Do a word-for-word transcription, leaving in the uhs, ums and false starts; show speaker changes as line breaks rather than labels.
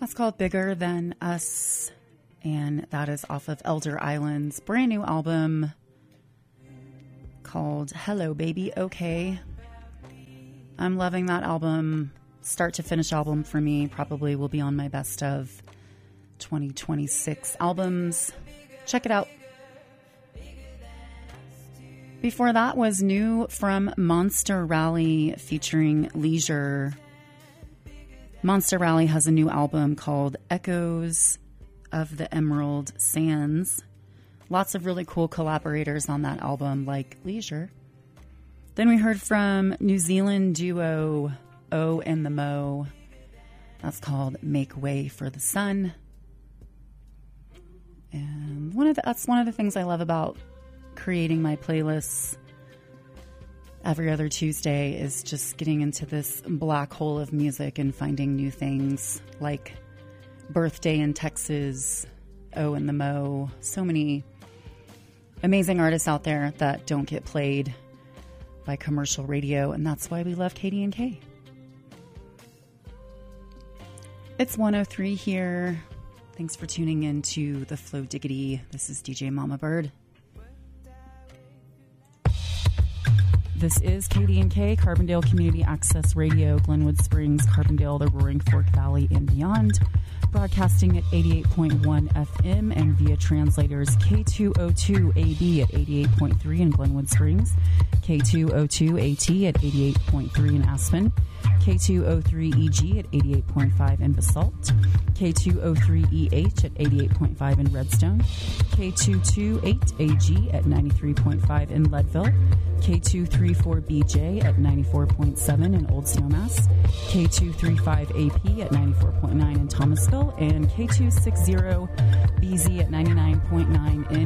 That's called Bigger Than Us, and that is off of Elder Island's brand new album called Hello Baby Okay. I'm loving that album. Start to finish album for me probably will be on my best of twenty twenty-six albums. Check it out. Before that was new from Monster Rally featuring Leisure. Monster Rally has a new album called Echoes of the Emerald Sands. Lots of really cool collaborators on that album, like Leisure. Then we heard from New Zealand duo O and the Mo. That's called Make Way for the Sun. And one of the, that's one of the things I love about creating my playlists every other Tuesday is just getting into this black hole of music and finding new things like Birthday in Texas, O and the Mo. So many amazing artists out there that don't get played by commercial radio, and that's why we love K D and K. It's one oh three here. Thanks for tuning in to the Flow Diggity. This is D J Mama Bird. This is K D and K, Carbondale Community Access Radio, Glenwood Springs, Carbondale, the Roaring Fork Valley, and beyond. Broadcasting at eighty-eight point one F M and via translators K two oh two A B at eighty-eight point three in Glenwood Springs, K two oh two A T at eighty-eight point three in Aspen, K two oh three E G at eighty-eight point five in Basalt, K two oh three E H at eighty-eight point five in Redstone, K two twenty-eight A G at ninety-three point five in Leadville, K two thirty-four B J at ninety-four point seven in Old Snowmass, K two thirty-five A P at ninety-four point nine in Thomasville, and K two sixty B Z at ninety-nine point nine in